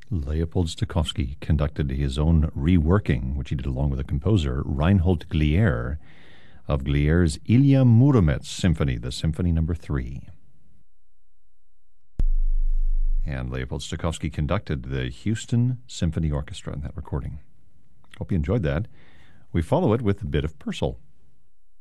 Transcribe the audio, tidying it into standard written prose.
Leopold Stokowski conducted his own reworking, which he did along with the composer Reinhold Glier, of Glier's Ilya Muromets Symphony, the Symphony No. 3. And Leopold Stokowski conducted the Houston Symphony Orchestra in that recording. Hope you enjoyed that. We follow it with a bit of Purcell.